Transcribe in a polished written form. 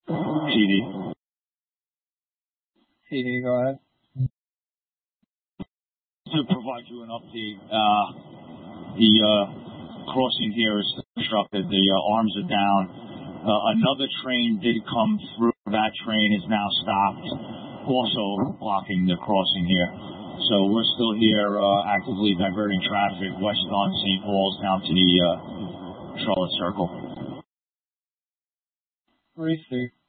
PD. PD, go ahead. To provide you an update, the crossing here is obstructed. The arms are down. Another train did come through. That train is now stopped, also blocking the crossing here. So we're still here actively diverting traffic west on St. Paul's down to the Charlotte Circle. 3-6.